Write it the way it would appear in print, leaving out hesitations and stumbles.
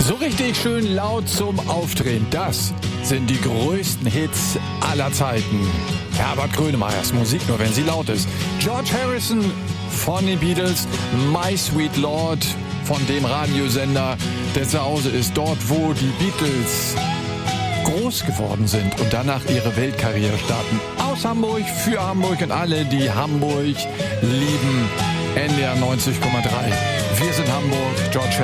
So richtig schön laut zum Aufdrehen. Das sind die größten Hits aller Zeiten. Herbert Grönemeyers Musik, nur wenn sie laut ist. George Harrison von den Beatles. My Sweet Lord von dem Radiosender, der zu Hause ist. Dort, wo die Beatles groß geworden sind und danach ihre Weltkarriere starten. Aus Hamburg, für Hamburg und alle, die Hamburg lieben. NDR 90,3. Wir sind Hamburg. George